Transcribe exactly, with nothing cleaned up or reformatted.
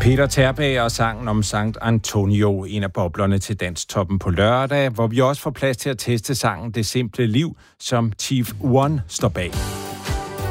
Peter Terbager og sangen om Sankt Antonio, en af boblerne til Danstoppen på lørdag, hvor vi også får plads til at teste sangen Det Simple Liv, som Chief One står bag.